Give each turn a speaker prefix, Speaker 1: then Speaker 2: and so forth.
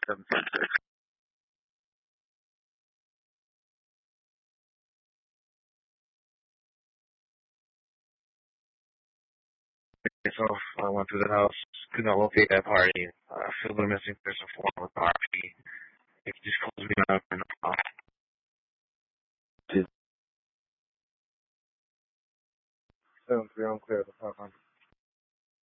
Speaker 1: 776. So I went to the house, could not locate that party. Filled the missing person form with RP. It just closed me up and 7-3, I'm clear at the 500.